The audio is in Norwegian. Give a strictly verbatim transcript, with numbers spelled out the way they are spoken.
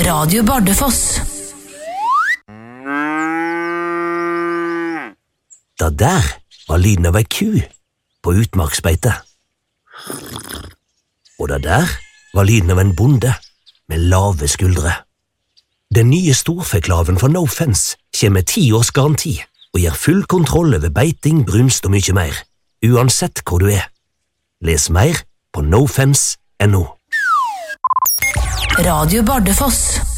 Radio Bardufoss. Da der var lyden av ei ku på utmarksbeite. Og da der var lyden av en bonde med lave skuldre. Den nye storfeklaven fra No Fence kommer med ti års garanti og gir full kontroll over beiting, brunst og mye mer, uansett hvor du er. Les mer på nofence punktum no. Radio Bardufoss.